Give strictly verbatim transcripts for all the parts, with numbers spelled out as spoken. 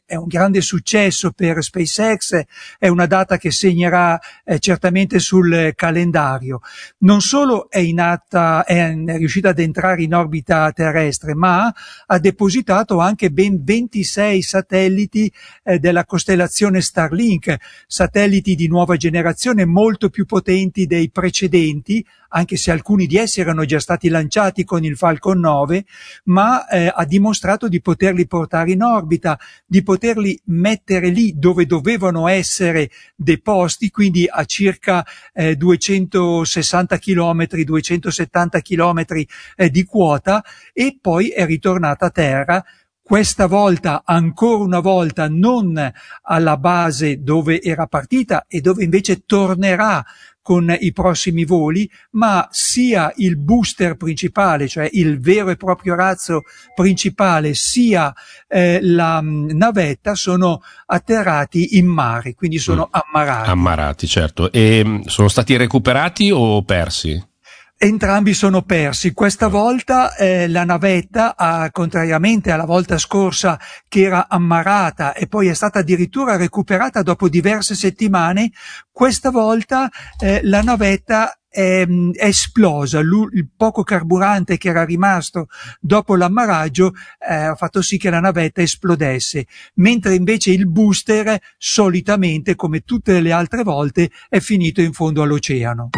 è un grande successo per SpaceX, è una data che segnerà eh, certamente sul calendario. Non solo è in atta, è riuscita ad entrare in orbita terrestre, ma ha depositato anche ben ventisei satelliti eh, della costellazione Starlink, satelliti di nuova generazione molto più potenti dei precedenti, anche se alcuni di essi erano già stati lanciati con il Falcon nove, ma eh, ha dimostrato di poterli portare in orbita, di poterli mettere lì dove dovevano essere deposti, quindi a circa eh, duecentosessanta chilometri, duecentosettanta chilometri eh, di quota, e poi è ritornata a terra. Questa volta, ancora una volta, non alla base dove era partita e dove invece tornerà con i prossimi voli, ma sia il booster principale, cioè il vero e proprio razzo principale, sia eh, la mh, navetta sono atterrati in mare, quindi sono mm. ammarati. Ammarati, certo. E mh, sono stati recuperati o persi? Entrambi sono persi. Questa volta eh, la navetta, ha, contrariamente alla volta scorsa che era ammarata e poi è stata addirittura recuperata dopo diverse settimane, questa volta eh, la navetta è, è esplosa. L- il poco carburante che era rimasto dopo l'ammaraggio eh, ha fatto sì che la navetta esplodesse, mentre invece il booster solitamente, come tutte le altre volte, è finito in fondo all'oceano.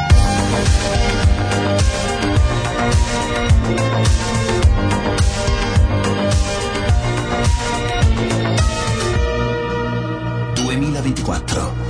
duemilaventiquattro.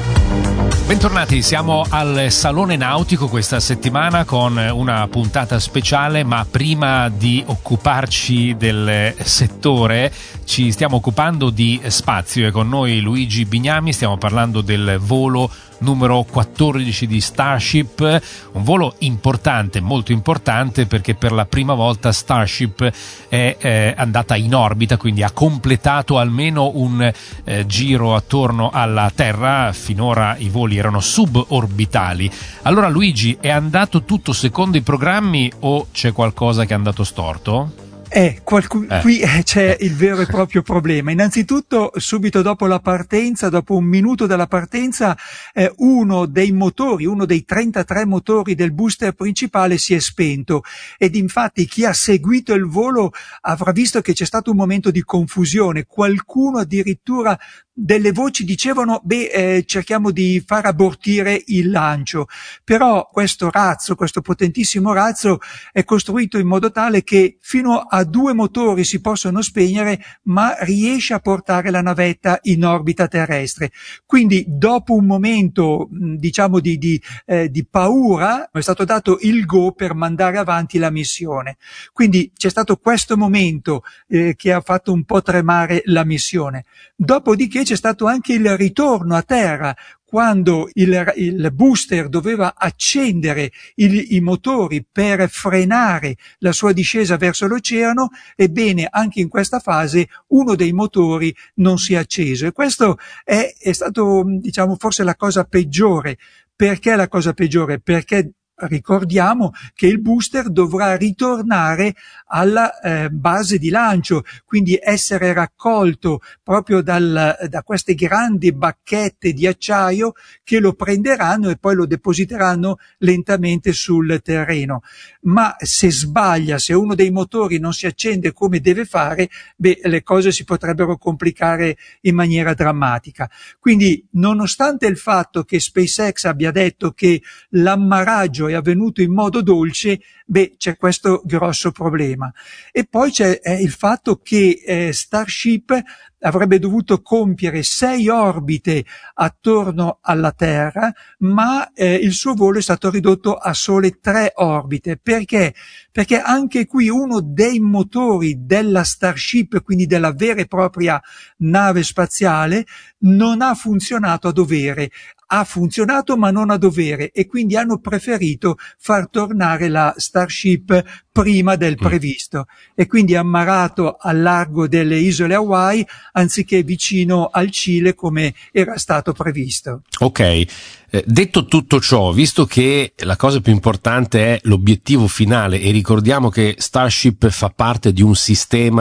Bentornati, siamo al Salone Nautico questa settimana con una puntata speciale, ma prima di occuparci del settore ci stiamo occupando di spazio e con noi Luigi Bignami, stiamo parlando del volo numero quattordici di Starship, un volo importante, molto importante, perché per la prima volta Starship è eh, andata in orbita, quindi ha completato almeno un eh, giro attorno alla Terra. Finora i voli erano suborbitali. Allora Luigi, è andato tutto secondo i programmi o c'è qualcosa che è andato storto? Eh, qualcu- eh. Qui c'è il vero e proprio problema. Innanzitutto, subito dopo la partenza, dopo un minuto dalla partenza, eh, uno dei motori, uno dei trentatré motori del booster principale si è spento, ed infatti chi ha seguito il volo avrà visto che c'è stato un momento di confusione. Qualcuno addirittura, delle voci dicevano beh eh, cerchiamo di far abortire il lancio, però questo razzo, questo potentissimo razzo è costruito in modo tale che fino a due motori si possono spegnere, ma riesce a portare la navetta in orbita terrestre. Quindi dopo un momento diciamo di, di, eh, di paura è stato dato il go per mandare avanti la missione. Quindi c'è stato questo momento eh, che ha fatto un po' tremare la missione. Dopodiché c'è stato anche il ritorno a terra, quando il, il booster doveva accendere il, i motori per frenare la sua discesa verso l'oceano. Ebbene, anche in questa fase uno dei motori non si è acceso, e questo è, è stato, diciamo, forse la cosa peggiore. Perché la cosa peggiore? Perché ricordiamo che il booster dovrà ritornare alla eh, base di lancio, quindi essere raccolto proprio dal, da queste grandi bacchette di acciaio che lo prenderanno e poi lo depositeranno lentamente sul terreno. Ma se sbaglia, se uno dei motori non si accende come deve fare, beh, le cose si potrebbero complicare in maniera drammatica. Quindi, nonostante il fatto che SpaceX abbia detto che l'ammaraggio è avvenuto in modo dolce, beh, c'è questo grosso problema. E poi c'è eh, il fatto che eh, Starship avrebbe dovuto compiere sei orbite attorno alla Terra, ma eh, il suo volo è stato ridotto a sole tre orbite. Perché? Perché anche qui uno dei motori della Starship, quindi della vera e propria nave spaziale, non ha funzionato a dovere. Ha funzionato ma non a dovere, e quindi hanno preferito far tornare la Starship prima del previsto, e quindi ammarato al largo delle isole Hawaii anziché vicino al Cile come era stato previsto. Ok, eh, detto tutto ciò, visto che la cosa più importante è l'obiettivo finale, e ricordiamo che Starship fa parte di un sistema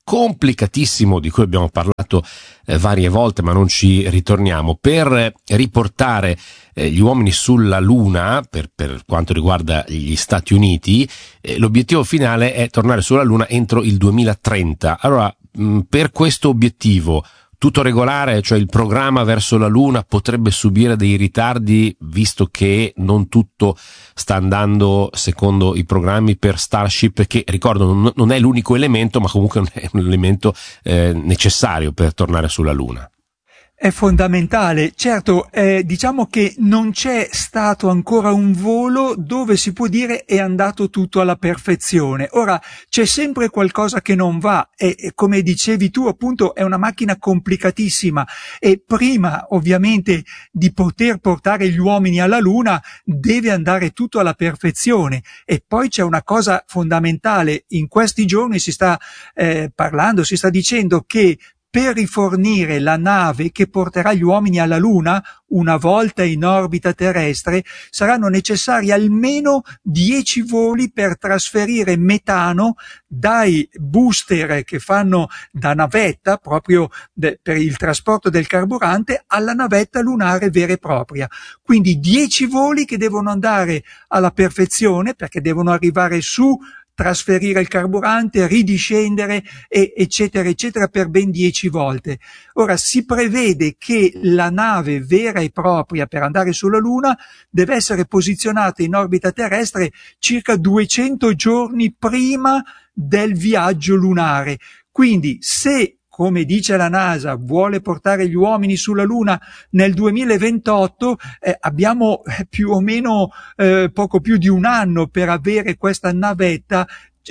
complicatissimo di cui abbiamo parlato eh, varie volte, ma non ci ritorniamo. Per riportare eh, gli uomini sulla Luna, per, per quanto riguarda gli Stati Uniti, eh, l'obiettivo finale è tornare sulla Luna entro il duemilatrenta. Allora, mh, per questo obiettivo tutto regolare, cioè il programma verso la Luna potrebbe subire dei ritardi, visto che non tutto sta andando secondo i programmi per Starship, che ricordo non è l'unico elemento, ma comunque è un elemento eh, necessario per tornare sulla Luna. È fondamentale. Certo, eh, diciamo che non c'è stato ancora un volo dove si può dire è andato tutto alla perfezione. Ora, c'è sempre qualcosa che non va e, e come dicevi tu, appunto, è una macchina complicatissima e prima, ovviamente, di poter portare gli uomini alla Luna deve andare tutto alla perfezione. E poi c'è una cosa fondamentale. In questi giorni si sta eh, parlando, si sta dicendo che per rifornire la nave che porterà gli uomini alla Luna, una volta in orbita terrestre, saranno necessari almeno dieci voli per trasferire metano dai booster che fanno da navetta, proprio de, per il trasporto del carburante, alla navetta lunare vera e propria. Quindi dieci voli che devono andare alla perfezione, perché devono arrivare su, trasferire il carburante, ridiscendere, e, eccetera, eccetera, per ben dieci volte. Ora, si prevede che la nave vera e propria per andare sulla Luna deve essere posizionata in orbita terrestre circa duecento giorni prima del viaggio lunare. Quindi, se, come dice la NASA, vuole portare gli uomini sulla Luna nel duemilaventotto, eh, abbiamo più o meno eh, poco più di un anno per avere questa navetta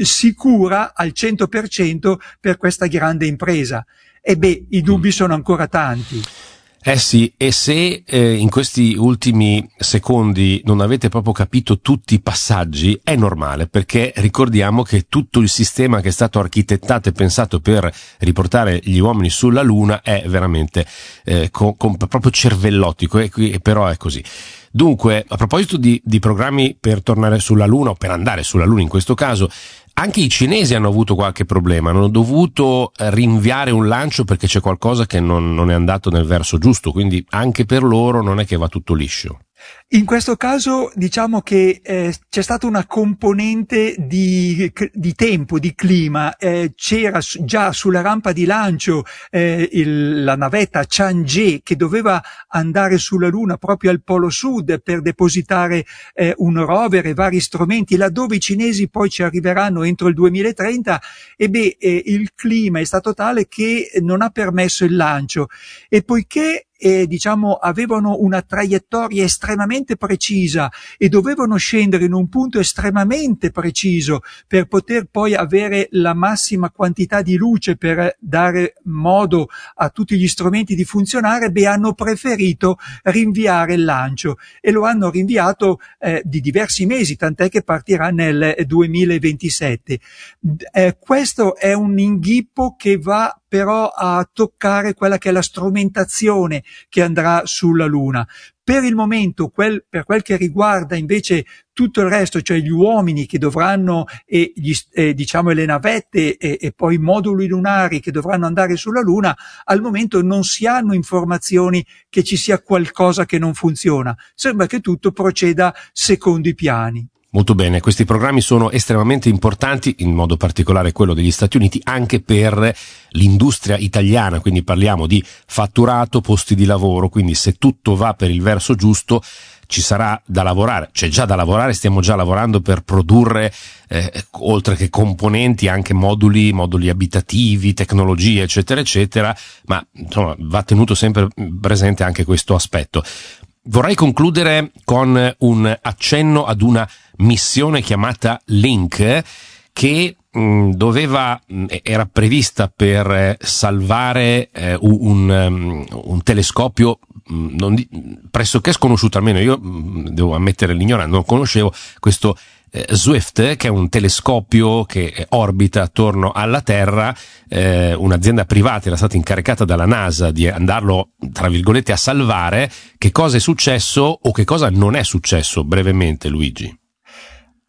sicura al cento per cento per questa grande impresa. E beh, i dubbi sono ancora tanti. Eh sì, e se eh, in questi ultimi secondi non avete proprio capito tutti i passaggi, è normale, perché ricordiamo che tutto il sistema che è stato architettato e pensato per riportare gli uomini sulla Luna è veramente eh, con, con, proprio cervellottico, e qui però è così. Dunque, a proposito di, di programmi per tornare sulla Luna, o per andare sulla Luna in questo caso, anche i cinesi hanno avuto qualche problema, hanno dovuto rinviare un lancio perché c'è qualcosa che non, non è andato nel verso giusto, quindi anche per loro non è che va tutto liscio. In questo caso diciamo che eh, c'è stata una componente di, di tempo, di clima. Eh, c'era già sulla rampa di lancio eh, il, la navetta Chang'e che doveva andare sulla Luna proprio al polo sud per depositare eh, un rover e vari strumenti, laddove i cinesi poi ci arriveranno entro il duemilatrenta. E beh, eh, il clima è stato tale che non ha permesso il lancio, e poiché e diciamo avevano una traiettoria estremamente precisa e dovevano scendere in un punto estremamente preciso per poter poi avere la massima quantità di luce per dare modo a tutti gli strumenti di funzionare, beh, hanno preferito rinviare il lancio, e lo hanno rinviato eh, di diversi mesi, tant'è che partirà nel duemilaventisette. Eh, questo è un inghippo che va però a toccare quella che è la strumentazione che andrà sulla Luna. Per il momento, quel, per quel che riguarda invece tutto il resto, cioè gli uomini che dovranno, e gli, eh, diciamo le navette e, e poi i moduli lunari che dovranno andare sulla Luna, al momento non si hanno informazioni che ci sia qualcosa che non funziona. Sembra che tutto proceda secondo i piani. Molto bene, questi programmi sono estremamente importanti, in modo particolare quello degli Stati Uniti, anche per l'industria italiana, quindi parliamo di fatturato, posti di lavoro, quindi se tutto va per il verso giusto ci sarà da lavorare, c'è già da lavorare, stiamo già lavorando per produrre, eh, oltre che componenti, anche moduli, moduli abitativi, tecnologie, eccetera, eccetera, ma insomma va tenuto sempre presente anche questo aspetto. Vorrei concludere con un accenno ad una missione chiamata Link, che mh, doveva mh, era prevista per salvare eh, un, um, un telescopio mh, non di, pressoché sconosciuto, almeno io mh, devo ammettere l'ignoranza, non conoscevo questo eh, Swift, che è un telescopio che orbita attorno alla Terra. Eh, un'azienda privata era stata incaricata dalla NASA di andarlo, tra virgolette, a salvare. Che cosa è successo o che cosa non è successo, brevemente, Luigi?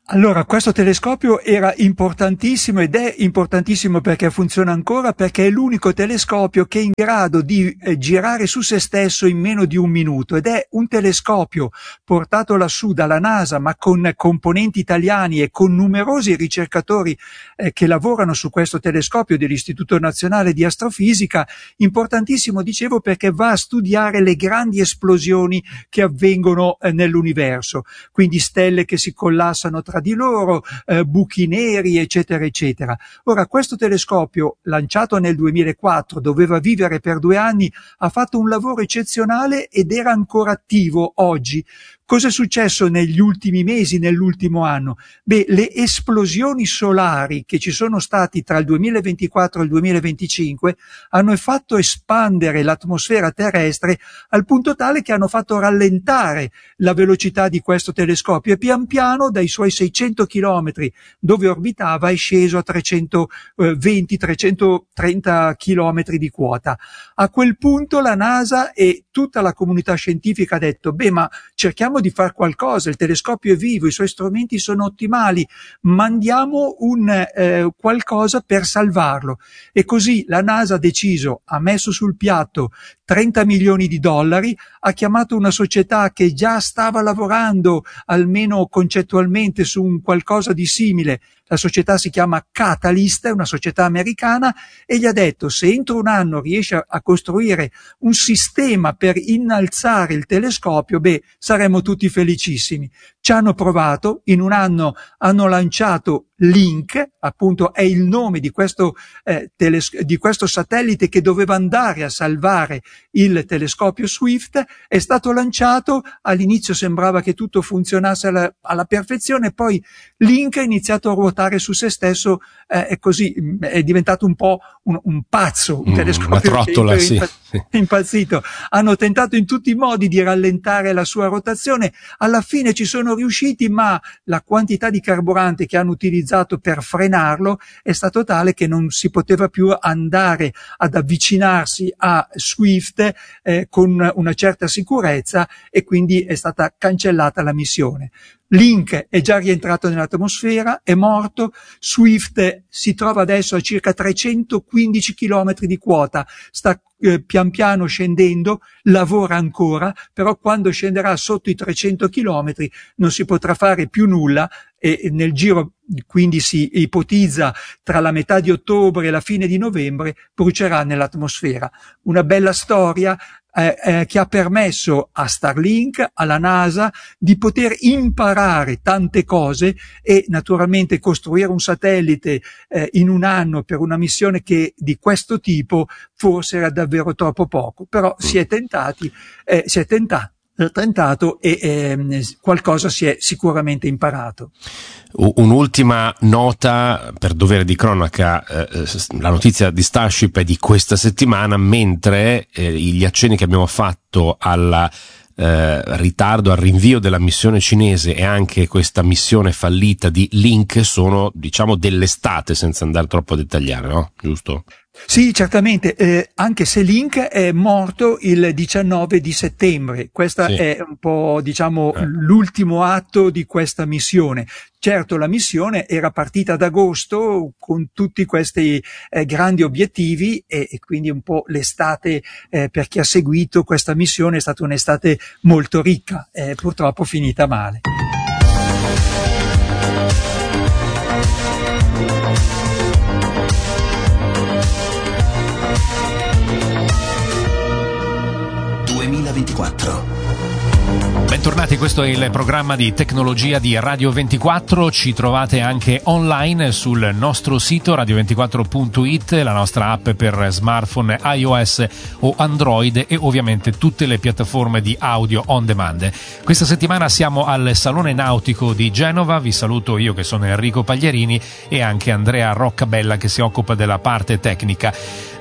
Allora, questo telescopio era importantissimo ed è importantissimo perché funziona ancora, perché è l'unico telescopio che è in grado di eh, girare su se stesso in meno di un minuto, ed è un telescopio portato lassù dalla NASA, ma con componenti italiani e con numerosi ricercatori eh, che lavorano su questo telescopio dell'Istituto Nazionale di Astrofisica. Importantissimo, dicevo, perché va a studiare le grandi esplosioni che avvengono eh, nell'universo, quindi stelle che si collassano tra di loro, eh, buchi neri, eccetera, eccetera. Ora, questo telescopio, lanciato nel duemilaquattro, doveva vivere per due anni, ha fatto un lavoro eccezionale ed era ancora attivo oggi. Cosa è successo negli ultimi mesi, nell'ultimo anno? Beh, le esplosioni solari che ci sono stati tra il duemilaventiquattro e il duemilaventicinque hanno fatto espandere l'atmosfera terrestre al punto tale che hanno fatto rallentare la velocità di questo telescopio e pian piano dai suoi seicento chilometri dove orbitava è sceso a trecentoventi trecentotrenta chilometri di quota. A quel punto la NASA e tutta la comunità scientifica ha detto: beh, ma cerchiamo di fare qualcosa, il telescopio è vivo, i suoi strumenti sono ottimali, mandiamo un eh, qualcosa per salvarlo. E così la NASA ha deciso, ha messo sul piatto trenta milioni di dollari, ha chiamato una società che già stava lavorando almeno concettualmente su un qualcosa di simile. La società si chiama Catalyst, è una società americana, e gli ha detto: se entro un anno riesce a, a costruire un sistema per innalzare il telescopio, beh, saremo tutti felicissimi. Ci hanno provato, in un anno hanno lanciato Link, appunto è il nome di questo, eh, teles- di questo satellite che doveva andare a salvare il telescopio Swift. È stato lanciato, all'inizio sembrava che tutto funzionasse alla, alla perfezione, poi Link ha iniziato a ruotare su se stesso, eh, e così è diventato un po' un, un pazzo, un mm, telescopio una trottola, che è sì. impazzito. Hanno tentato in tutti i modi di rallentare la sua rotazione, alla fine ci sono riusciti, ma la quantità di carburante che hanno utilizzato per frenarlo è stato tale che non si poteva più andare ad avvicinarsi a Swift eh, con una certa sicurezza, e quindi è stata cancellata la missione. Link è già rientrato nell'atmosfera, è morto. Swift si trova adesso a circa trecentoquindici chilometri di quota, sta eh, pian piano scendendo, lavora ancora, però quando scenderà sotto i trecento chilometri non si potrà fare più nulla, e nel giro, quindi si ipotizza tra la metà di ottobre e la fine di novembre, brucerà nell'atmosfera. Una bella storia eh, eh, che ha permesso a Starlink, alla NASA, di poter imparare tante cose e naturalmente costruire un satellite eh, in un anno per una missione che di questo tipo forse era davvero troppo poco, però si è tentati, eh, si è tentato. tentato e eh, qualcosa si è sicuramente imparato. Un'ultima nota per dovere di cronaca, eh, la notizia di Starship è di questa settimana, mentre eh, gli accenni che abbiamo fatto alla eh, ritardo, al rinvio della missione cinese e anche questa missione fallita di Link sono, diciamo, dell'estate, senza andare troppo a dettagliare, no? Giusto? Sì, certamente, eh, anche se Link è morto il diciannove di settembre, questa sì. È un po', diciamo, eh. l'ultimo atto di questa missione. Certo, la missione era partita ad agosto con tutti questi eh, grandi obiettivi e, e quindi un po' l'estate, eh, per chi ha seguito questa missione, è stata un'estate molto ricca, eh, purtroppo finita male. duemilaventiquattro. Bentornati, questo è il programma di tecnologia di Radio ventiquattro. Ci trovate anche online sul nostro sito radio ventiquattro punto it, la nostra app per smartphone iOS o Android e ovviamente tutte le piattaforme di audio on demand. Questa settimana siamo al Salone Nautico di Genova. Vi saluto io che sono Enrico Pagliarini e anche Andrea Roccabella che si occupa della parte tecnica.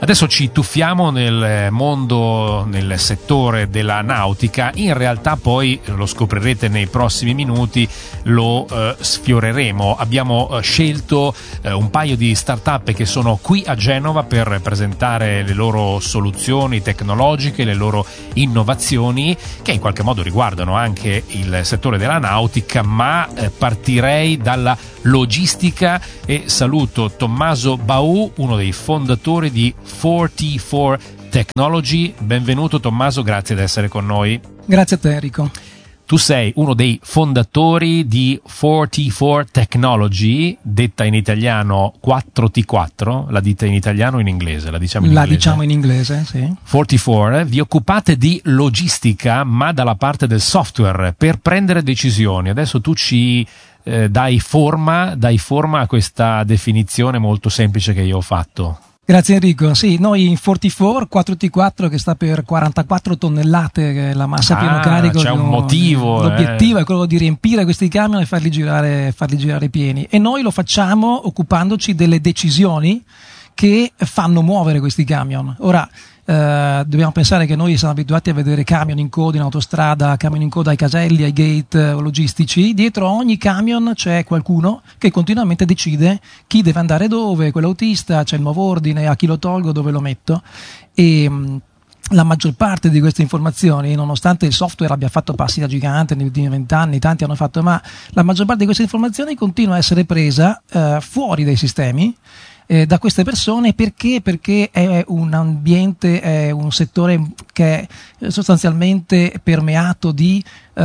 Adesso ci tuffiamo nel mondo, nel settore della nautica. In realtà poi, lo scoprirete nei prossimi minuti, lo eh, sfioreremo. Abbiamo eh, scelto eh, un paio di start-up che sono qui a Genova per presentare le loro soluzioni tecnologiche, le loro innovazioni, che in qualche modo riguardano anche il settore della nautica, ma eh, partirei dalla logistica e saluto Tommaso Bau, uno dei fondatori di quarantaquattro Technology. Benvenuto Tommaso, grazie di essere con noi. Grazie a te Enrico. Tu sei uno dei fondatori di quarantaquattro Technology, detta in italiano quattro T quattro, la dite in italiano o in inglese? La diciamo in la inglese. diciamo in inglese, sì. quarantaquattro, vi occupate di logistica ma dalla parte del software per prendere decisioni. Adesso tu ci eh, dai forma, dai forma a questa definizione molto semplice che io ho fatto. Grazie Enrico. Sì, noi in quarantaquattro, quattro T quattro, che sta per quarantaquattro tonnellate, che è la massa ah, pieno carico. C'è un motivo. L'obiettivo eh. è quello di riempire questi camion e farli girare, farli girare pieni. E noi lo facciamo occupandoci delle decisioni che fanno muovere questi camion. Ora, eh, dobbiamo pensare che noi siamo abituati a vedere camion in coda in autostrada, camion in coda ai caselli, ai gate eh, logistici. Dietro ogni camion c'è qualcuno che continuamente decide chi deve andare dove, quell'autista, c'è il nuovo ordine, a chi lo tolgo, dove lo metto. E mh, la maggior parte di queste informazioni, nonostante il software abbia fatto passi da gigante negli ultimi vent'anni, tanti hanno fatto, ma la maggior parte di queste informazioni continua a essere presa eh, fuori dai sistemi, Eh, da queste persone. Perché? Perché è un ambiente, è un settore che è sostanzialmente permeato di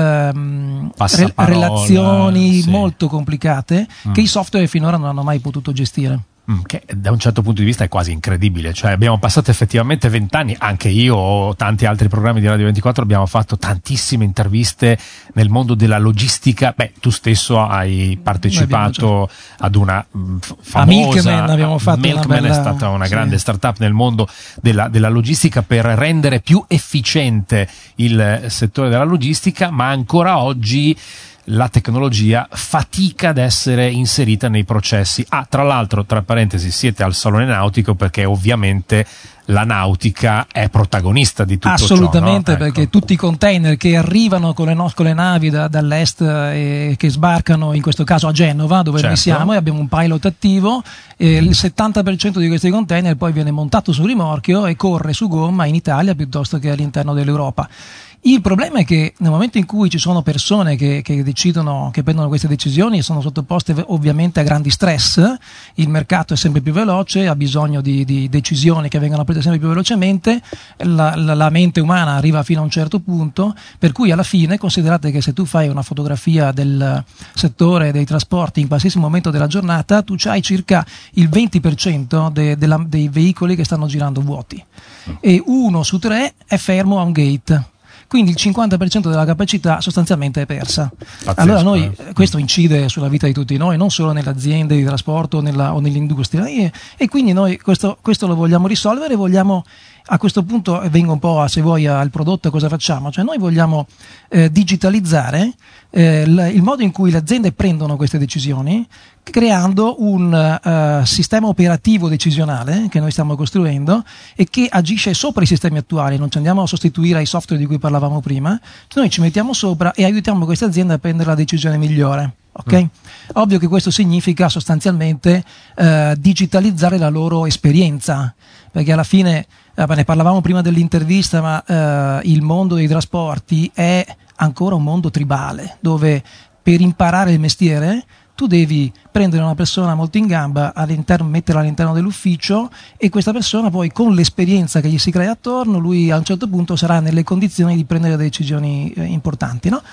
ehm, re- relazioni sì. molto complicate mm. che i software finora non hanno mai potuto gestire. Che da un certo punto di vista è quasi incredibile, cioè abbiamo passato effettivamente vent'anni, anche io o tanti altri programmi di Radio ventiquattro abbiamo fatto tantissime interviste nel mondo della logistica. Beh, tu stesso hai partecipato ad una f- famosa, a Milkman abbiamo fatto Milkman una bella, è stata una sì. grande startup nel mondo della, della logistica per rendere più efficiente il settore della logistica, ma ancora oggi la tecnologia fatica ad essere inserita nei processi. Ah, tra l'altro, tra parentesi, siete al Salone Nautico perché ovviamente la nautica è protagonista di tutto assolutamente ciò, no? Perché ecco. tutti i container che arrivano con le, no- con le navi da- dall'est e che sbarcano in questo caso a Genova, dove certo. noi siamo, e abbiamo un pilot attivo, e il settanta per cento di questi container poi viene montato su rimorchio e corre su gomma in Italia piuttosto che all'interno dell'Europa. Il problema è che nel momento in cui ci sono persone che, che decidono, che prendono queste decisioni, sono sottoposte ovviamente a grandi stress, il mercato è sempre più veloce, ha bisogno di, di decisioni che vengano prese sempre più velocemente, la, la, la mente umana arriva fino a un certo punto, per cui alla fine considerate che se tu fai una fotografia del settore dei trasporti in qualsiasi momento della giornata, tu c'hai circa il venti per cento de, de la, dei veicoli che stanno girando vuoti e uno su tre è fermo a un gate. Quindi il cinquanta per cento della capacità sostanzialmente è persa. Pazzesco, allora noi, eh. questo incide sulla vita di tutti noi, non solo nelle aziende di trasporto o, nella, o nell'industria, e, e quindi noi questo, questo lo vogliamo risolvere. Vogliamo, a questo punto vengo un po' a, se vuoi al prodotto, cosa facciamo? Cioè noi vogliamo eh, digitalizzare eh, l, il modo in cui le aziende prendono queste decisioni, creando un uh, sistema operativo decisionale che noi stiamo costruendo e che agisce sopra i sistemi attuali. Non ci andiamo a sostituire ai software di cui parlavamo prima, noi ci mettiamo sopra e aiutiamo queste aziende a prendere la decisione migliore. Okay? Mm. Ovvio che questo significa sostanzialmente uh, digitalizzare la loro esperienza, perché alla fine, uh, ne parlavamo prima dell'intervista, ma uh, il mondo dei trasporti è ancora un mondo tribale, dove per imparare il mestiere tu devi prendere una persona molto in gamba, all'interno, metterla all'interno dell'ufficio, e questa persona poi, con l'esperienza che gli si crea attorno, lui a un certo punto sarà nelle condizioni di prendere decisioni eh, importanti, no?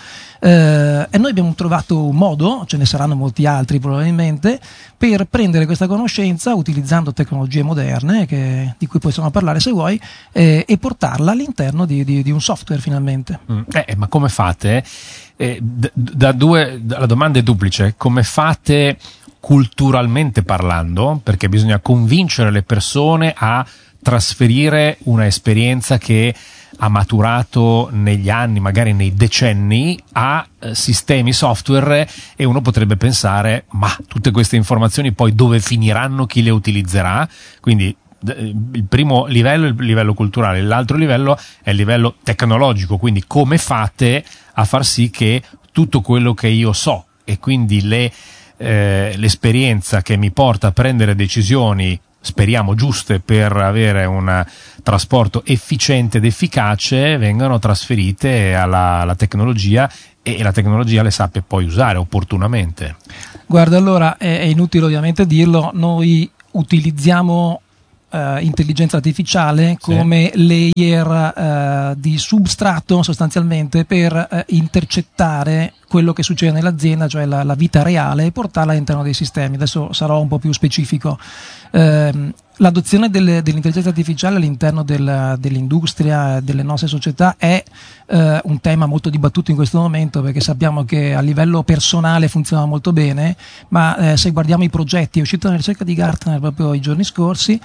Eh, e noi abbiamo trovato un modo, ce ne saranno molti altri probabilmente, per prendere questa conoscenza utilizzando tecnologie moderne, che, di cui possiamo parlare se vuoi, eh, e portarla all'interno di, di, di un software finalmente. Mm. Eh, ma come fate? Eh, d- da due, la domanda è duplice: come fate culturalmente parlando, perché bisogna convincere le persone a trasferire una esperienza che ha maturato negli anni, magari nei decenni, a eh, sistemi software, e uno potrebbe pensare: ma tutte queste informazioni poi dove finiranno, chi le utilizzerà? Quindi il primo livello è il livello culturale, l'altro livello è il livello tecnologico, quindi come fate a far sì che tutto quello che io so e quindi le, eh, l'esperienza che mi porta a prendere decisioni, speriamo giuste, per avere un trasporto efficiente ed efficace, vengano trasferite alla, alla tecnologia e la tecnologia le sappia poi usare opportunamente. Guarda, allora è, è inutile ovviamente dirlo, noi utilizziamo Uh, intelligenza artificiale come sì. layer uh, di substrato sostanzialmente per uh, intercettare quello che succede nell'azienda, cioè la, la vita reale, e portarla all'interno dei sistemi. Adesso sarò un po' più specifico. Uh, l'adozione delle, dell'intelligenza artificiale all'interno del, dell'industria, delle nostre società è uh, un tema molto dibattuto in questo momento, perché sappiamo che a livello personale funziona molto bene, ma uh, se guardiamo i progetti, è uscita una ricerca di Gartner proprio i giorni scorsi,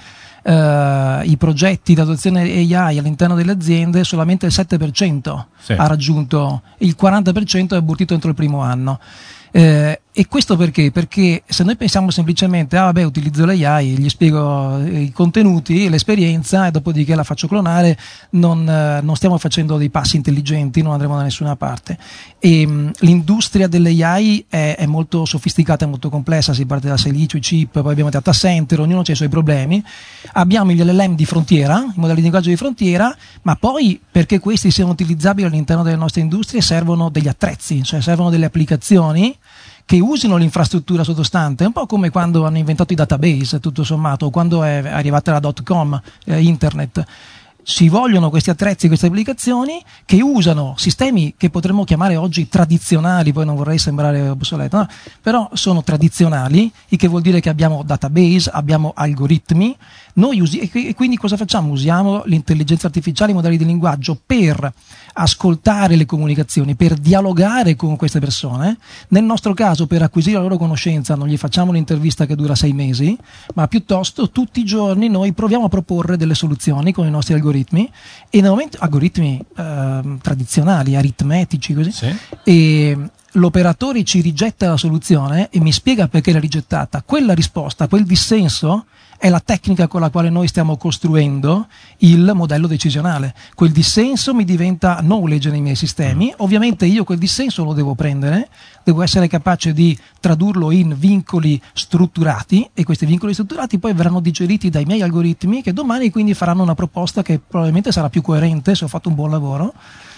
Uh, i progetti di adozione A I all'interno delle aziende solamente il sette per cento sì. ha raggiunto, il quaranta per cento è abortito entro il primo anno. Uh, e questo perché? Perché se noi pensiamo semplicemente ah vabbè, utilizzo l'A I, gli spiego i contenuti, l'esperienza e dopodiché la faccio clonare, non, uh, non stiamo facendo dei passi intelligenti, non andremo da nessuna parte. E um, l'industria dell'A I è, è molto sofisticata, è molto complessa, si parte da silicio, i chip, poi abbiamo i data center, ognuno ha i suoi problemi. Abbiamo gli L L M di frontiera, i modelli di linguaggio di frontiera, ma poi perché questi siano utilizzabili all'interno delle nostre industrie servono degli attrezzi, cioè servono delle applicazioni che usino l'infrastruttura sottostante, un po' come quando hanno inventato i database, tutto sommato, quando è arrivata la dot com, eh, internet. Ci vogliono questi attrezzi, queste applicazioni che usano sistemi che potremmo chiamare oggi tradizionali, poi non vorrei sembrare obsoleto, no? Però sono tradizionali, il che vuol dire che abbiamo database, abbiamo algoritmi, noi usi- e quindi cosa facciamo? Usiamo l'intelligenza artificiale, i modelli di linguaggio per ascoltare le comunicazioni, per dialogare con queste persone. Nel nostro caso, per acquisire la loro conoscenza, non gli facciamo un'intervista che dura sei mesi, ma piuttosto tutti i giorni noi proviamo a proporre delle soluzioni con i nostri algoritmi, e nel momento algoritmi eh, tradizionali, aritmetici, così, sì. E l'operatore ci rigetta la soluzione e mi spiega perché l'ha rigettata. Quella risposta, quel dissenso è la tecnica con la quale noi stiamo costruendo il modello decisionale. Quel dissenso mi diventa knowledge nei miei sistemi. Ovviamente io quel dissenso lo devo prendere, devo essere capace di tradurlo in vincoli strutturati, e questi vincoli strutturati poi verranno digeriti dai miei algoritmi, che domani quindi faranno una proposta che probabilmente sarà più coerente se ho fatto un buon lavoro.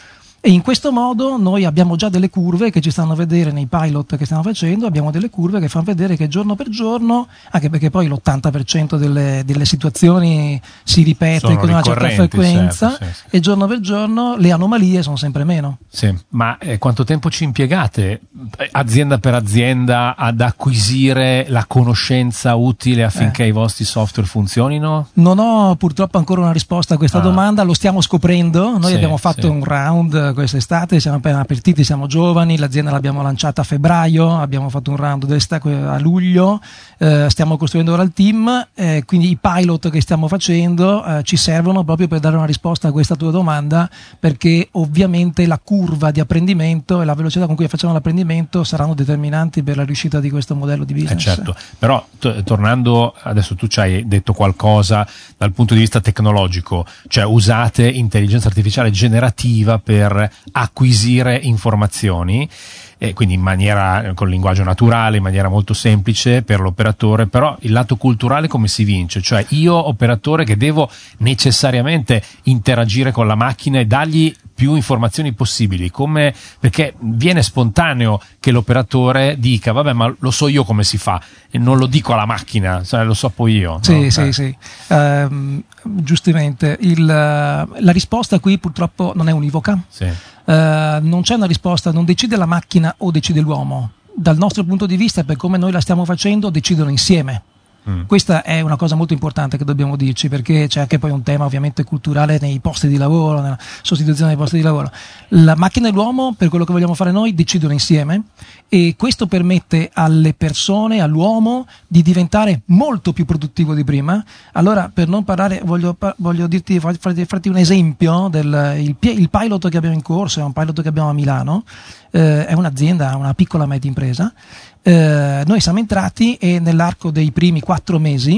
E in questo modo noi abbiamo già delle curve che ci stanno a vedere nei pilot che stiamo facendo, abbiamo delle curve che fanno vedere che giorno per giorno, anche perché poi l'ottanta per cento delle, delle situazioni si ripete sono con una certa frequenza, certo, sì, sì. E giorno per giorno le anomalie sono sempre meno. Sì, ma eh, quanto tempo ci impiegate azienda per azienda ad acquisire la conoscenza utile affinché eh. i vostri software funzionino? Non ho purtroppo ancora una risposta a questa ah. domanda, lo stiamo scoprendo. Noi sì, abbiamo fatto sì. un round quest'estate, siamo appena partiti, siamo giovani, l'azienda l'abbiamo lanciata a febbraio, abbiamo fatto un round a luglio, eh, stiamo costruendo ora il team, eh, quindi i pilot che stiamo facendo eh, ci servono proprio per dare una risposta a questa tua domanda, perché ovviamente la curva di apprendimento e la velocità con cui facciamo l'apprendimento saranno determinanti per la riuscita di questo modello di business. Eh certo, però t- tornando, adesso tu ci hai detto qualcosa dal punto di vista tecnologico, cioè usate intelligenza artificiale generativa per acquisire informazioni, eh, quindi in maniera con linguaggio naturale, in maniera molto semplice per l'operatore. Però il lato culturale come si vince? Cioè io operatore che devo necessariamente interagire con la macchina e dargli più informazioni possibili, come, perché viene spontaneo che l'operatore dica vabbè, ma lo so io come si fa e non lo dico alla macchina, cioè, lo so poi io. Sì, no? sì, eh. sì. Um, giustamente il, la risposta qui purtroppo non è univoca. Sì. Uh, non c'è una risposta, non decide la macchina o decide l'uomo. Dal nostro punto di vista, per come noi la stiamo facendo, decidono insieme. Mm. Questa è una cosa molto importante che dobbiamo dirci, perché c'è anche poi un tema ovviamente culturale nei posti di lavoro, nella sostituzione dei posti di lavoro. La macchina e l'uomo, per quello che vogliamo fare noi, decidono insieme, e questo permette alle persone, all'uomo, di diventare molto più produttivo di prima. Allora, per non parlare, voglio, voglio dirti, farti, farti un esempio del il, il pilot che abbiamo in corso, è un pilot che abbiamo a Milano, eh, è un'azienda, una piccola media impresa. Eh, noi siamo entrati e nell'arco dei primi quattro mesi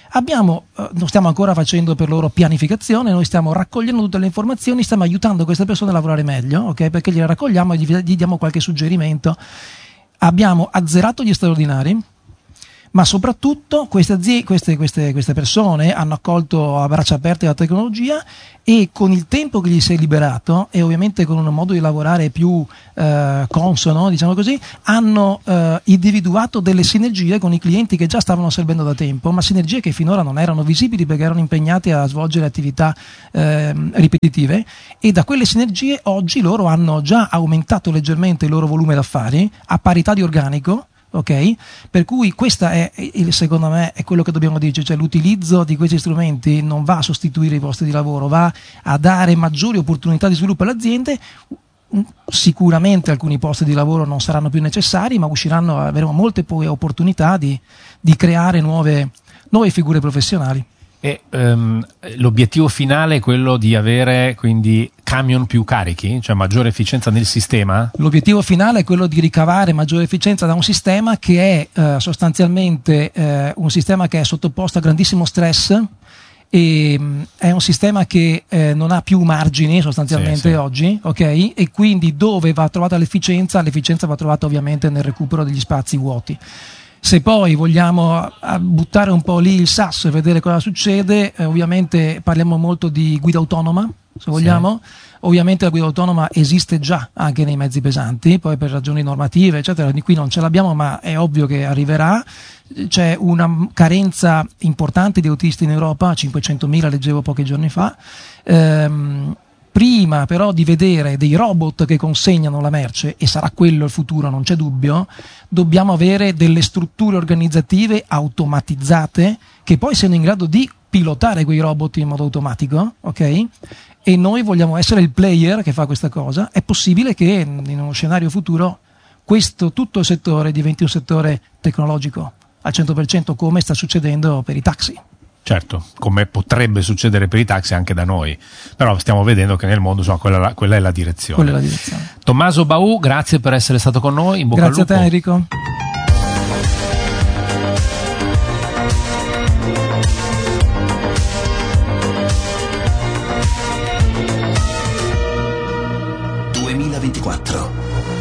Abbiamo, eh, non stiamo ancora facendo per loro pianificazione, noi stiamo raccogliendo tutte le informazioni, stiamo aiutando queste persone a lavorare meglio, ok? Perché gliele raccogliamo e gli, gli diamo qualche suggerimento. Abbiamo azzerato gli straordinari, ma soprattutto queste, aziende, queste, queste, queste persone hanno accolto a braccia aperte la tecnologia, e con il tempo che gli si è liberato, e ovviamente con un modo di lavorare più eh, consono, diciamo così, hanno eh, individuato delle sinergie con i clienti che già stavano servendo da tempo, ma sinergie che finora non erano visibili perché erano impegnati a svolgere attività eh, ripetitive, e da quelle sinergie oggi loro hanno già aumentato leggermente il loro volume d'affari a parità di organico. Ok, per cui questa è, secondo me, è quello che dobbiamo dire, cioè l'utilizzo di questi strumenti non va a sostituire i posti di lavoro, va a dare maggiori opportunità di sviluppo alle aziende. Sicuramente alcuni posti di lavoro non saranno più necessari, ma usciranno, avremo molte poi opportunità di, di creare nuove, nuove figure professionali. E um, l'obiettivo finale è quello di avere quindi camion più carichi, cioè maggiore efficienza nel sistema? L'obiettivo finale è quello di ricavare maggiore efficienza da un sistema che è eh, sostanzialmente eh, un sistema che è sottoposto a grandissimo stress, e mh, è un sistema che eh, non ha più margini sostanzialmente, sì, sì. oggi, ok? E quindi dove va trovata l'efficienza? L'efficienza va trovata ovviamente nel recupero degli spazi vuoti. Se poi vogliamo buttare un po' lì il sasso e vedere cosa succede, eh, ovviamente parliamo molto di guida autonoma, se vogliamo. Sì. Ovviamente la guida autonoma esiste già anche nei mezzi pesanti, poi per ragioni normative eccetera, di qui non ce l'abbiamo, ma è ovvio che arriverà. C'è una carenza importante di autisti in Europa, cinquecentomila leggevo pochi giorni fa. Ehm, Prima però di vedere dei robot che consegnano la merce, e sarà quello il futuro, non c'è dubbio, dobbiamo avere delle strutture organizzative automatizzate che poi siano in grado di pilotare quei robot in modo automatico, ok? E noi vogliamo essere il player che fa questa cosa. È possibile che in uno scenario futuro questo tutto il settore diventi un settore tecnologico al cento per cento, come sta succedendo per i taxi. Certo, come potrebbe succedere per i taxi anche da noi, però stiamo vedendo che nel mondo, insomma, quella, quella è la direzione. Quella è la direzione. Tommaso Bau, grazie per essere stato con noi, in bocca al lupo. Grazie a te, Enrico. duemilaventiquattro.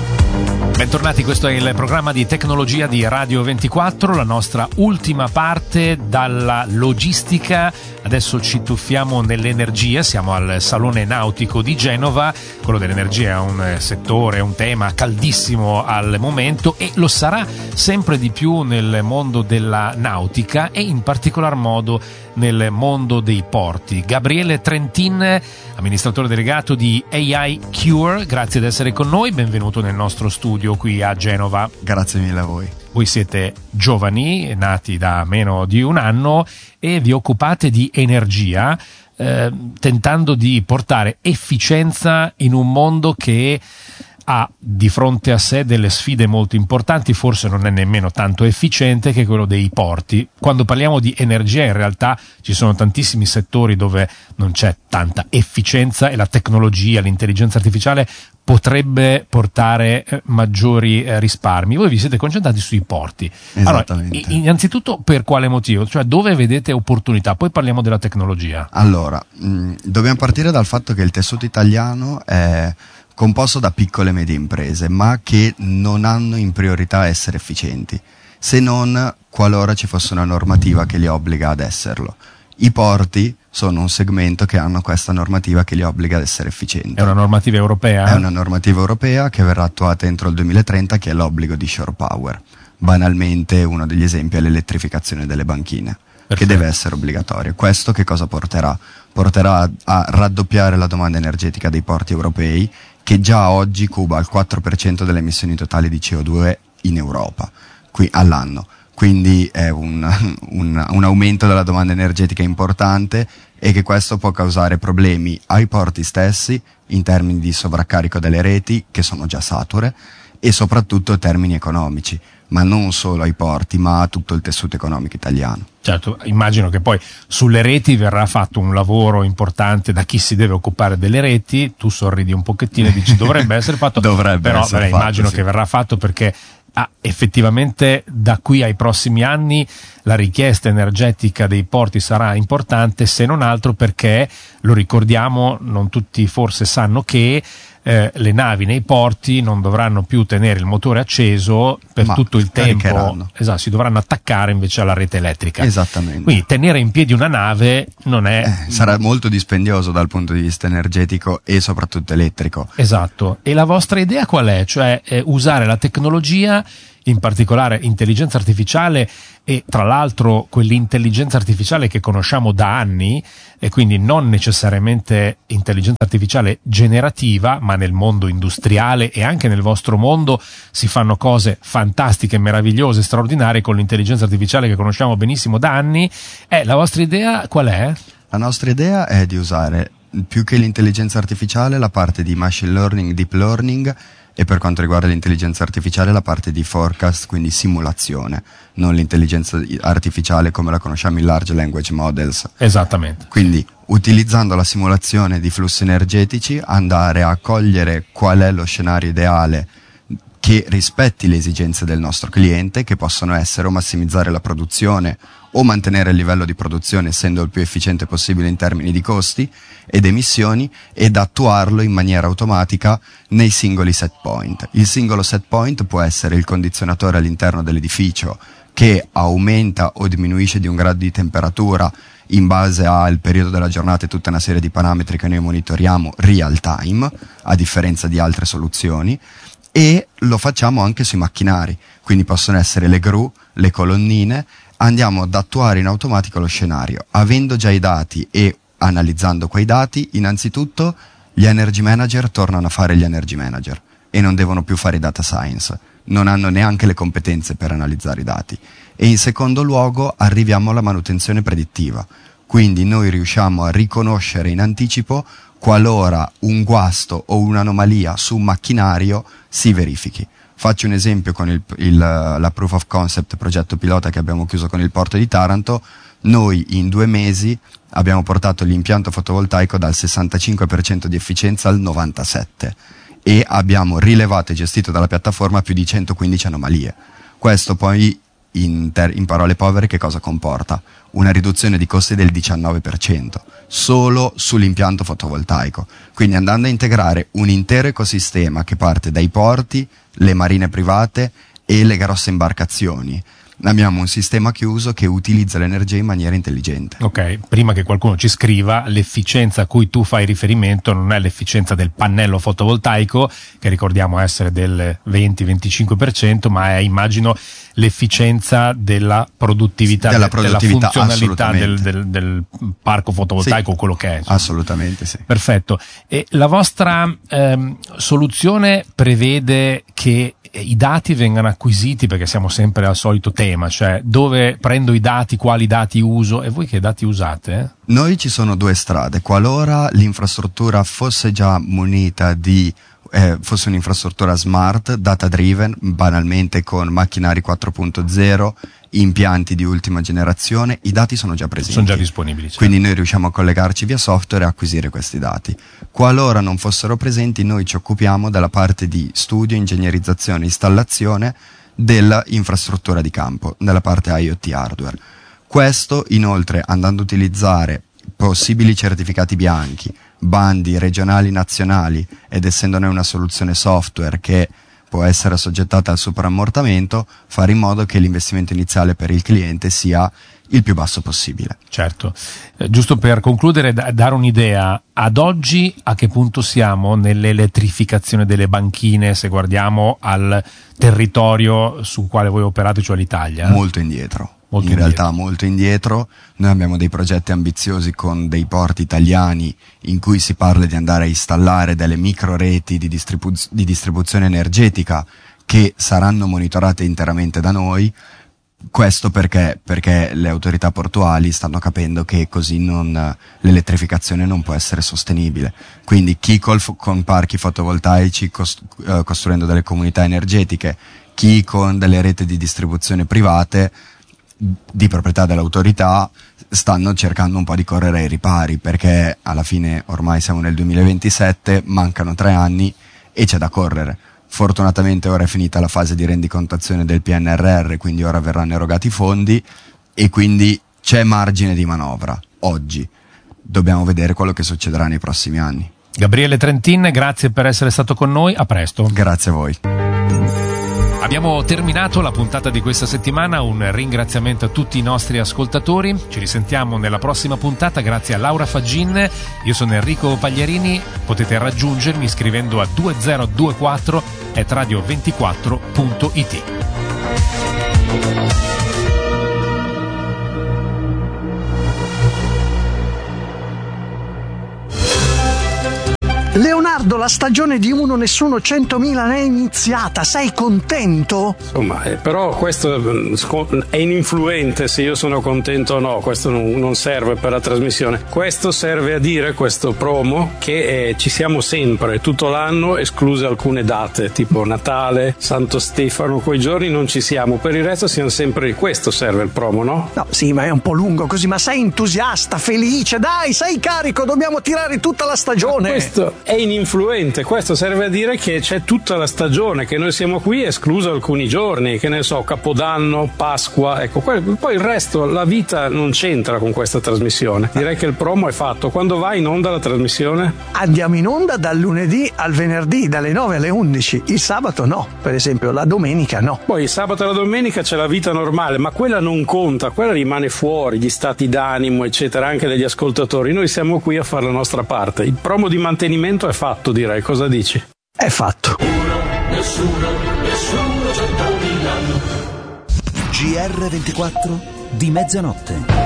Bentornati, questo è il programma di tecnologia di Radio ventiquattro, la nostra ultima parte dalla logistica. Adesso ci tuffiamo nell'energia, siamo al Salone Nautico di Genova. Quello dell'energia è un settore, un tema caldissimo al momento, e lo sarà sempre di più nel mondo della nautica e in particolar modo nel mondo dei porti. Gabriele Trentin, amministratore delegato di A I Cure, grazie di essere con noi, benvenuto nel nostro studio qui a Genova. Grazie mille a voi. Voi siete giovani, nati da meno di un anno, e vi occupate di energia, eh, tentando di portare efficienza in un mondo che ha di fronte a sé delle sfide molto importanti, forse non è nemmeno tanto efficiente, che è quello dei porti. Quando parliamo di energia, in realtà ci sono tantissimi settori dove non c'è tanta efficienza, e la tecnologia, l'intelligenza artificiale potrebbe portare eh, maggiori eh, risparmi. Voi vi siete concentrati sui porti. Esattamente. Allora, innanzitutto, per quale motivo? Cioè, dove vedete opportunità? Poi parliamo della tecnologia. Allora, mh, dobbiamo partire dal fatto che il tessuto italiano è composto da piccole e medie imprese, ma che non hanno in priorità essere efficienti, se non qualora ci fosse una normativa che li obbliga ad esserlo. I porti sono un segmento che hanno questa normativa che li obbliga ad essere efficienti. È una normativa europea? È una normativa europea che verrà attuata entro il duemilatrenta, che è l'obbligo di shore power. Banalmente, uno degli esempi è l'elettrificazione delle banchine. Perfetto. Che deve essere obbligatorio. Questo che cosa porterà? Porterà a, a raddoppiare la domanda energetica dei porti europei, che già oggi cuba il quattro per cento delle emissioni totali di C O due in Europa, qui all'anno. Quindi è un, un, un aumento della domanda energetica importante, e che questo può causare problemi ai porti stessi in termini di sovraccarico delle reti, che sono già sature, e soprattutto in termini economici, ma non solo ai porti, ma a tutto il tessuto economico italiano. Certo, immagino che poi sulle reti verrà fatto un lavoro importante da chi si deve occupare delle reti. Tu sorridi un pochettino e dici dovrebbe essere fatto, dovrebbe però essere beh, fatto, immagino sì. che verrà fatto, perché ah, effettivamente da qui ai prossimi anni la richiesta energetica dei porti sarà importante, se non altro perché, lo ricordiamo, non tutti forse sanno che Eh, le navi nei porti non dovranno più tenere il motore acceso per Ma tutto il tempo, esatto, si dovranno attaccare invece alla rete elettrica. Esattamente. Quindi tenere in piedi una nave non è... Eh, sarà molto dispendioso dal punto di vista energetico e soprattutto elettrico. Esatto. E la vostra idea qual è? Cioè eh, usare la tecnologia, in particolare intelligenza artificiale, e tra l'altro quell'intelligenza artificiale che conosciamo da anni, e quindi non necessariamente intelligenza artificiale generativa, ma nel mondo industriale e anche nel vostro mondo si fanno cose fantastiche, meravigliose, straordinarie con l'intelligenza artificiale che conosciamo benissimo da anni. Eh, la vostra idea qual è? La nostra idea è di usare più che l'intelligenza artificiale la parte di machine learning, deep learning, e per quanto riguarda l'intelligenza artificiale la parte di forecast, quindi simulazione, non l'intelligenza artificiale come la conosciamo in large language models. Esattamente. Quindi utilizzando la simulazione di flussi energetici andare a cogliere qual è lo scenario ideale che rispetti le esigenze del nostro cliente, che possono essere o massimizzare la produzione o mantenere il livello di produzione essendo il più efficiente possibile in termini di costi ed emissioni, ed attuarlo in maniera automatica nei singoli set point. Il singolo set point può essere il condizionatore all'interno dell'edificio che aumenta o diminuisce di un grado di temperatura in base al periodo della giornata e tutta una serie di parametri che noi monitoriamo real time, a differenza di altre soluzioni, e lo facciamo anche sui macchinari, quindi possono essere le gru, le colonnine. Andiamo ad attuare in automatico lo scenario, avendo già i dati e analizzando quei dati. Innanzitutto gli energy manager tornano a fare gli energy manager e non devono più fare i data science, non hanno neanche le competenze per analizzare i dati. E in secondo luogo arriviamo alla manutenzione predittiva, quindi noi riusciamo a riconoscere in anticipo qualora un guasto o un'anomalia su un macchinario si verifichi. Faccio un esempio con il, il, la Proof of Concept, progetto pilota che abbiamo chiuso con il Porto di Taranto. Noi in due mesi abbiamo portato l'impianto fotovoltaico dal sessantacinque per cento di efficienza al novantasette per cento e abbiamo rilevato e gestito dalla piattaforma più di centoquindici anomalie. Questo poi in, ter- in parole povere che cosa comporta? Una riduzione di costi del diciannove per cento solo sull'impianto fotovoltaico, quindi andando a integrare un intero ecosistema che parte dai porti, le marine private e le grosse imbarcazioni. Abbiamo un sistema chiuso che utilizza l'energia in maniera intelligente. Ok, prima che qualcuno ci scriva, l'efficienza a cui tu fai riferimento non è l'efficienza del pannello fotovoltaico, che ricordiamo essere del venti venticinque per cento, ma è, immagino, l'efficienza della produttività, della, de- produttività, della funzionalità del, del, del parco fotovoltaico, sì, quello che è. Insomma. Assolutamente sì. Perfetto. E la vostra ehm, soluzione prevede che i dati vengano acquisiti, perché siamo sempre al solito tema, cioè dove prendo i dati, quali dati uso, e voi che dati usate? Noi ci sono due strade. Qualora l'infrastruttura fosse già munita di eh, fosse un'infrastruttura smart, data driven, banalmente con macchinari quattro punto zero, impianti di ultima generazione, i dati sono già presenti. Sono già disponibili. Certo. Quindi noi riusciamo a collegarci via software e acquisire questi dati. Qualora non fossero presenti, noi ci occupiamo della parte di studio, ingegnerizzazione, installazione dell'infrastruttura di campo, nella parte IoT hardware. Questo inoltre andando a utilizzare possibili certificati bianchi, bandi regionali, nazionali, ed essendone una soluzione software che può essere assoggettata al superammortamento, fare in modo che l'investimento iniziale per il cliente sia il più basso possibile. Certo. Eh, giusto per concludere, da, dare un'idea, ad oggi a che punto siamo nell'elettrificazione delle banchine, se guardiamo al territorio sul quale voi operate, cioè l'Italia? Molto indietro. Molto in indietro. realtà molto indietro. Noi abbiamo dei progetti ambiziosi con dei porti italiani in cui si parla di andare a installare delle micro reti di, distribu- di distribuzione energetica che saranno monitorate interamente da noi. Questo perché? Perché le autorità portuali stanno capendo che così non, l'elettrificazione non può essere sostenibile. Quindi chi col, con parchi fotovoltaici cost, uh, costruendo delle comunità energetiche, chi con delle reti di distribuzione private di proprietà dell'autorità, stanno cercando un po' di correre ai ripari, perché alla fine ormai siamo nel duemilaventisette, mancano tre anni e c'è da correre. Fortunatamente ora è finita la fase di rendicontazione del P N R R, quindi ora verranno erogati i fondi e quindi c'è margine di manovra oggi. Dobbiamo vedere quello che succederà nei prossimi anni. Gabriele Trentin, grazie per essere stato con noi, a presto. Grazie a voi. Abbiamo terminato la puntata di questa settimana, un ringraziamento a tutti i nostri ascoltatori, ci risentiamo nella prossima puntata, grazie a Laura Faggin, io sono Enrico Pagliarini, potete raggiungermi scrivendo a due zero due quattro at radio ventiquattro punto it. Leonardo, la stagione di Uno Nessuno centomila è iniziata, sei contento? Insomma, eh, però questo è ininfluente se io sono contento o no, questo non, non serve per la trasmissione. Questo serve a dire, questo promo, che eh, ci siamo sempre, tutto l'anno, escluse alcune date, tipo Natale, Santo Stefano, quei giorni non ci siamo, per il resto siamo sempre, questo serve il promo, no? No, sì, ma è un po' lungo così, ma sei entusiasta, felice, dai, sei carico, dobbiamo tirare tutta la stagione. Ma questo è ininfluente, questo serve a dire che c'è tutta la stagione, che noi siamo qui escluso alcuni giorni, che ne so, Capodanno, Pasqua, ecco, poi il resto, la vita non c'entra con questa trasmissione. Direi che il promo è fatto. Quando va in onda la trasmissione? Andiamo in onda dal lunedì al venerdì, dalle nove alle undici, il sabato no, per esempio, la domenica no. Poi il sabato e la domenica c'è la vita normale, ma quella non conta, quella rimane fuori, gli stati d'animo, eccetera, anche degli ascoltatori. Noi siamo qui a fare la nostra parte. Il promo di mantenimento è fatto, direi. Cosa dici? È fatto. Uno, nessuno, nessuno, centomila. G R ventiquattro di mezzanotte.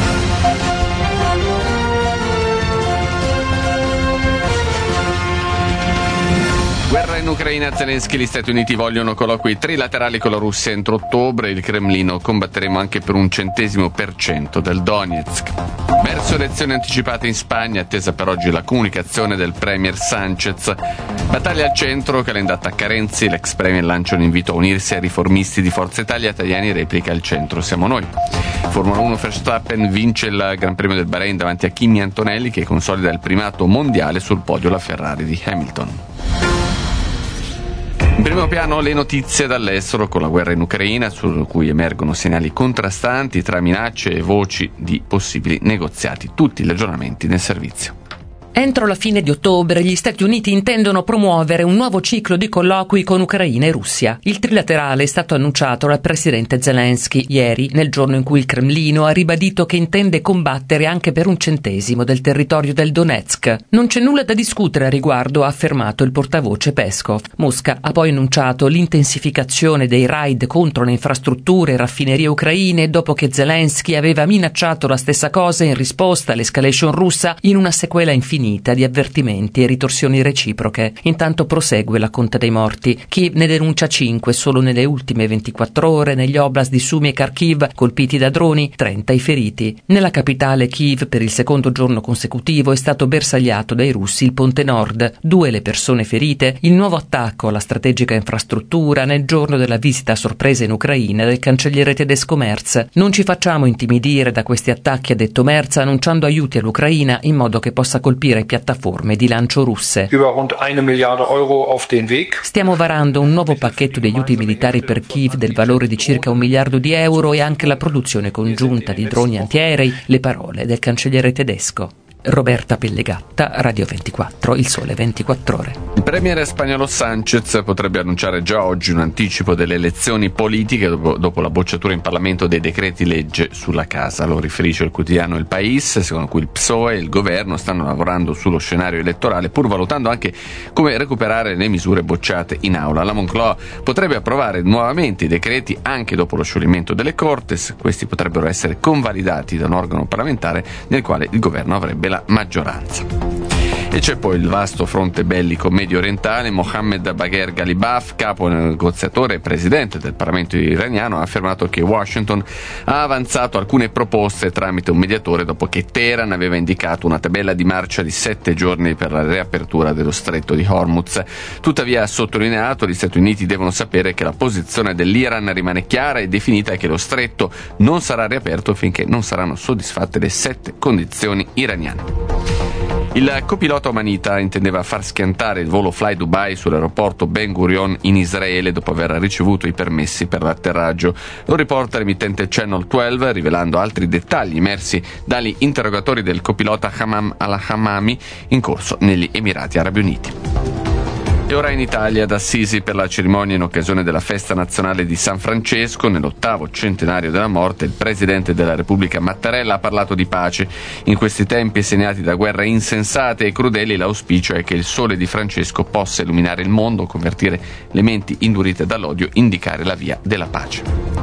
Guerra in Ucraina, Zelensky e gli Stati Uniti vogliono colloqui trilaterali con la Russia entro ottobre. Il Cremlino: combatteremo anche per un centesimo per cento del Donetsk. Verso elezioni anticipate in Spagna, attesa per oggi la comunicazione del premier Sanchez. Battaglia al centro, calendata a Renzi, l'ex premier lancia un invito a unirsi ai riformisti di Forza Italia, Tajani replica: al centro siamo noi. Formula uno, Verstappen vince il Gran Premio del Bahrain davanti a Kimi Antonelli, che consolida il primato mondiale, sul podio la Ferrari di Hamilton. In primo piano le notizie dall'estero, con la guerra in Ucraina, su cui emergono segnali contrastanti tra minacce e voci di possibili negoziati. Tutti gli aggiornamenti nel servizio. Entro la fine di ottobre gli Stati Uniti intendono promuovere un nuovo ciclo di colloqui con Ucraina e Russia. Il trilaterale è stato annunciato dal presidente Zelensky ieri, nel giorno in cui il Cremlino ha ribadito che intende combattere anche per un centesimo del territorio del Donetsk. Non c'è nulla da discutere a riguardo, ha affermato il portavoce Peskov. Mosca ha poi annunciato l'intensificazione dei raid contro le infrastrutture e raffinerie ucraine dopo che Zelensky aveva minacciato la stessa cosa in risposta all'escalation russa in una sequela infinita di avvertimenti e ritorsioni reciproche. Intanto prosegue la conta dei morti. Kiev ne denuncia cinque solo nelle ultime ventiquattro ore negli oblast di Sumy e Kharkiv, colpiti da droni, trenta i feriti. Nella capitale Kiev, per il secondo giorno consecutivo, è stato bersagliato dai russi il ponte nord. Due le persone ferite. Il nuovo attacco alla strategica infrastruttura nel giorno della visita a sorpresa in Ucraina del cancelliere tedesco Merz. Non ci facciamo intimidire da questi attacchi, ha detto Merz, annunciando aiuti all'Ucraina in modo che possa colpire piattaforme di lancio russe. Stiamo varando un nuovo pacchetto di aiuti militari per Kiev del valore di circa un miliardo di euro e anche la produzione congiunta di droni antiaerei, le parole del cancelliere tedesco. Roberta Pellegatta, Radio ventiquattro, Il Sole ventiquattro Ore. Il premier spagnolo Sanchez potrebbe annunciare già oggi un anticipo delle elezioni politiche dopo, dopo la bocciatura in Parlamento dei decreti legge sulla casa. Lo riferisce il quotidiano El País, secondo cui il P S O E e il governo stanno lavorando sullo scenario elettorale, pur valutando anche come recuperare le misure bocciate in aula. La Moncloa potrebbe approvare nuovamente i decreti anche dopo lo scioglimento delle Cortes. Questi potrebbero essere convalidati da un organo parlamentare nel quale il governo avrebbe la maggioranza. E c'è poi il vasto fronte bellico medio orientale. Mohammed Bagher Ghalibaf, capo negoziatore e presidente del Parlamento iraniano, ha affermato che Washington ha avanzato alcune proposte tramite un mediatore dopo che Teheran aveva indicato una tabella di marcia di sette giorni per la riapertura dello stretto di Hormuz. Tuttavia ha sottolineato che gli Stati Uniti devono sapere che la posizione dell'Iran rimane chiara e definita e che lo stretto non sarà riaperto finché non saranno soddisfatte le sette condizioni iraniane. Il copilota Manita intendeva far schiantare il volo Fly Dubai sull'aeroporto Ben Gurion in Israele dopo aver ricevuto i permessi per l'atterraggio. Lo riporta l'emittente Channel dodici, rivelando altri dettagli emersi dagli interrogatori del copilota Hammam al-Hammami in corso negli Emirati Arabi Uniti. E ora in Italia, ad Assisi, per la cerimonia in occasione della festa nazionale di San Francesco, nell'ottavo centenario della morte, il presidente della Repubblica Mattarella ha parlato di pace. In questi tempi segnati da guerre insensate e crudeli, l'auspicio è che il sole di Francesco possa illuminare il mondo, convertire le menti indurite dall'odio, indicare la via della pace.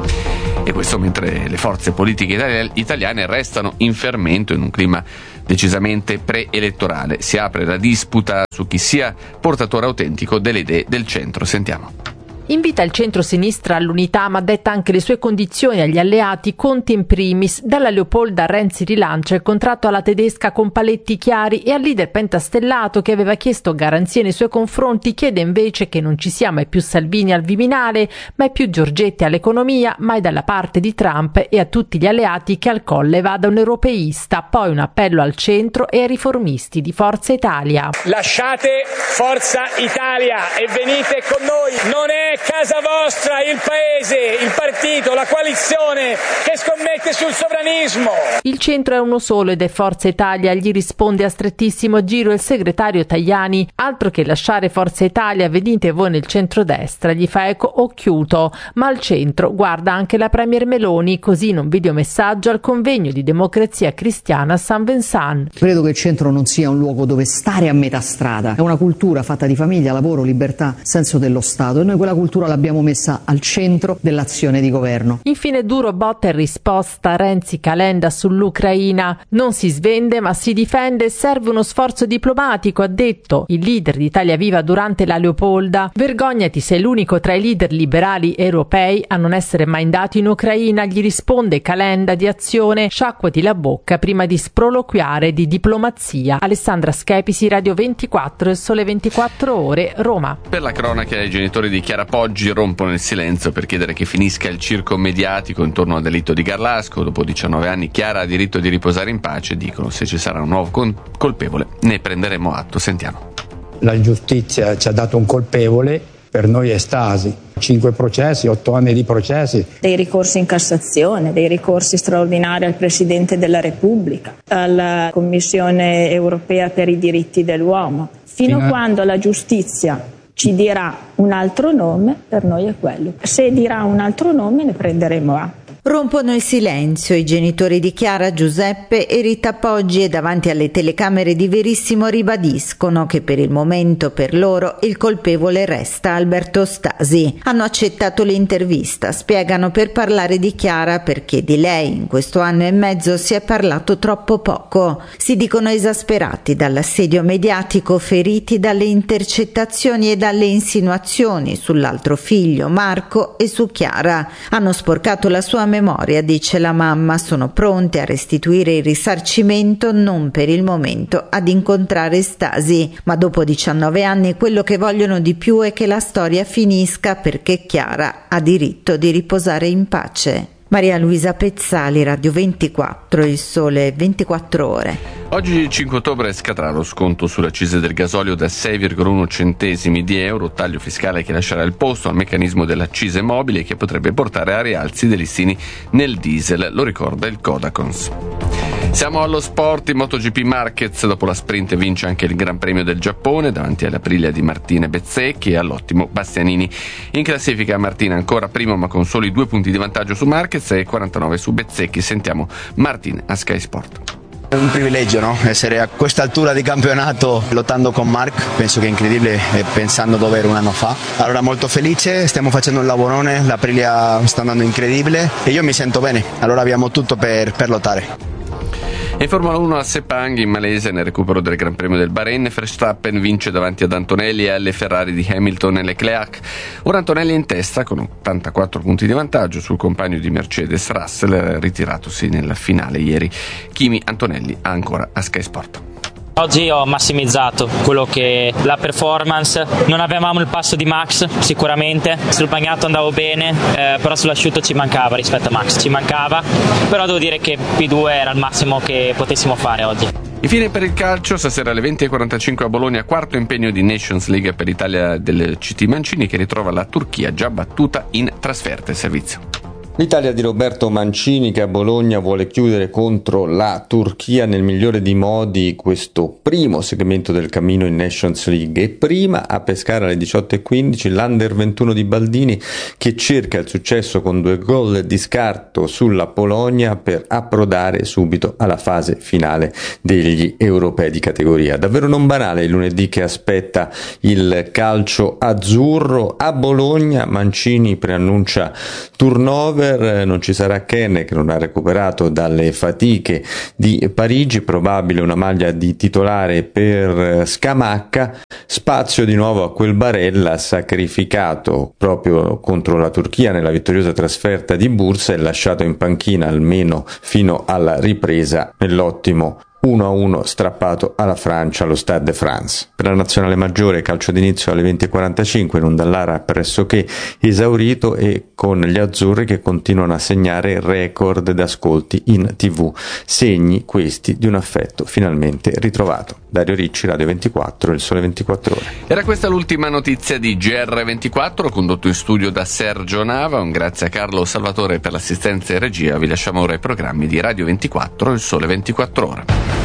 E questo mentre le forze politiche italiane restano in fermento in un clima decisamente preelettorale. Si apre la disputa su chi sia portatore autentico delle idee del centro. Sentiamo. Invita il centro-sinistra all'unità, ma detta anche le sue condizioni agli alleati, Conte in primis. Dalla Leopolda Renzi rilancia il contratto alla tedesca con paletti chiari e al leader pentastellato, che aveva chiesto garanzie nei suoi confronti, chiede invece che non ci sia mai più Salvini al Viminale, mai più Giorgetti all'economia, mai dalla parte di Trump, e a tutti gli alleati che al Colle vada un europeista. Poi un appello al centro e ai riformisti di Forza Italia. Lasciate Forza Italia e venite con noi. Non è casa vostra il paese, il partito, la coalizione che scommette sul sovranismo. Il centro è uno solo ed è Forza Italia, gli risponde a strettissimo giro il segretario Tajani. Altro che lasciare Forza Italia, venite voi nel centrodestra, gli fa eco Occhiuto. Ma al centro guarda anche la premier Meloni, così in un videomessaggio al convegno di Democrazia Cristiana a San Vincent. Credo che il centro non sia un luogo dove stare a metà strada, è una cultura fatta di famiglia, lavoro, libertà, senso dello Stato, e noi quella cultura l'abbiamo messa al centro dell'azione di governo. Infine duro botta e risposta Renzi Calenda sull'Ucraina. Non si svende ma si difende e serve uno sforzo diplomatico, ha detto il leader di Italia Viva durante la Leopolda. Vergognati, sei l'unico tra i leader liberali europei a non essere mai andato in Ucraina, gli risponde Calenda di Azione. Sciacquati la bocca prima di sproloquiare di diplomazia. Alessandra Schepisi, Radio ventiquattro e Sole ventiquattro Ore, Roma. Per la cronaca, i genitori di Chiara Poggi rompono il silenzio per chiedere che finisca il circo mediatico intorno al delitto di Garlasco. Dopo diciannove anni Chiara ha diritto di riposare in pace, dicono. Se ci sarà un nuovo con- colpevole ne prenderemo atto. Sentiamo. La giustizia ci ha dato un colpevole, per noi è Stasi. Cinque processi, otto anni di processi. Dei ricorsi in Cassazione, dei ricorsi straordinari al Presidente della Repubblica, alla Commissione Europea per i diritti dell'uomo. Fino a quando la giustizia ci dirà un altro nome, per noi è quello. Se dirà un altro nome ne prenderemo atto. Rompono il silenzio i genitori di Chiara, Giuseppe e Rita Poggi e davanti alle telecamere di Verissimo ribadiscono che per il momento per loro il colpevole resta Alberto Stasi. Hanno accettato l'intervista, spiegano, per parlare di Chiara perché di lei in questo anno e mezzo si è parlato troppo poco. Si dicono esasperati dall'assedio mediatico, feriti dalle intercettazioni e dalle insinuazioni sull'altro figlio Marco e su Chiara. Hanno sporcato la sua memoria, dice la mamma, sono pronte a restituire il risarcimento, non per il momento ad incontrare Stasi, ma dopo diciannove anni quello che vogliono di più è che la storia finisca perché Chiara ha diritto di riposare in pace. Maria Luisa Pezzali, Radio ventiquattro, Il Sole ventiquattro Ore. Oggi cinque ottobre scadrà lo sconto sulle accise del gasolio da sei virgola uno centesimi di euro, taglio fiscale che lascerà il posto al meccanismo dell'accise mobile che potrebbe portare a rialzi dei listini nel diesel, lo ricorda il Codacons. Siamo allo sport, in MotoGP Marquez dopo la sprint vince anche il Gran Premio del Giappone davanti alla Aprilia di Martina Bezzecchi e all'ottimo Bastianini. In classifica Martina ancora primo ma con soli due punti di vantaggio su Marquez e quarantanove su Bezzecchi. Sentiamo Martin a Sky Sport. È un privilegio, no? Essere a questa altura di campionato lottando con Marc, penso che è incredibile, pensando dove ero un anno fa. Allora molto felice, stiamo facendo un lavorone, l'Aprilia sta andando incredibile e io mi sento bene, allora abbiamo tutto per, per lottare. In Formula uno a Sepang in Malesia, nel recupero del Gran Premio del Bahrain, Verstappen vince davanti ad Antonelli e alle Ferrari di Hamilton e Leclerc. Ora Antonelli è in testa con ottantaquattro punti di vantaggio sul compagno di Mercedes Russell, ritiratosi nella finale ieri. Kimi Antonelli ha ancora a Sky Sport. Oggi ho massimizzato quello che la performance, non avevamo il passo di Max sicuramente, sul bagnato andavo bene, eh, però sull'asciutto ci mancava rispetto a Max, ci mancava, però devo dire che P due era il massimo che potessimo fare oggi. Infine per il calcio, stasera alle venti e quarantacinque a Bologna, quarto impegno di Nations League per l'Italia del C T Mancini, che ritrova la Turchia già battuta in trasferta e servizio. L'Italia di Roberto Mancini, che a Bologna vuole chiudere contro la Turchia nel migliore dei modi questo primo segmento del cammino in Nations League, e prima a pescare alle diciotto e quindici l'Under ventuno di Baldini, che cerca il successo con due gol di scarto sulla Polonia per approdare subito alla fase finale degli europei di categoria. Davvero non banale il lunedì che aspetta il calcio azzurro. A Bologna Mancini preannuncia turnover. Non ci sarà Kenne, che non ha recuperato dalle fatiche di Parigi, probabile una maglia di titolare per Scamacca, spazio di nuovo a quel Barella sacrificato proprio contro la Turchia nella vittoriosa trasferta di Bursa e lasciato in panchina almeno fino alla ripresa nell'ottimo uno a uno strappato alla Francia allo Stade de France. Per la nazionale maggiore calcio d'inizio alle venti e quarantacinque in un Dallara pressoché esaurito e con gli azzurri che continuano a segnare record d'ascolti in tv, segni questi di un affetto finalmente ritrovato. Dario Ricci, Radio ventiquattro, Il Sole ventiquattro Ore. Era questa l'ultima notizia di G R ventiquattro, condotto in studio da Sergio Nava. Un grazie a Carlo Salvatore per l'assistenza e regia. Vi lasciamo ora i programmi di Radio ventiquattro, Il Sole ventiquattro Ore.